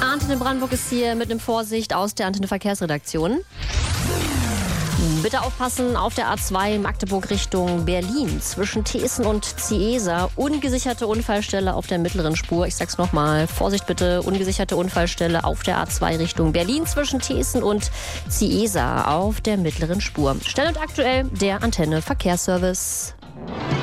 Antenne Brandenburg ist hier mit einem Vorsicht aus der Antenne Verkehrsredaktion. Bitte aufpassen, auf der A2 Magdeburg Richtung Berlin zwischen Thesen und Ciesa. Ungesicherte Unfallstelle auf der mittleren Spur. Ich sag's nochmal, Vorsicht bitte, ungesicherte Unfallstelle auf der A2 Richtung Berlin zwischen Thesen und Ciesa auf der mittleren Spur. Schnell und aktuell der Antenne Verkehrsservice.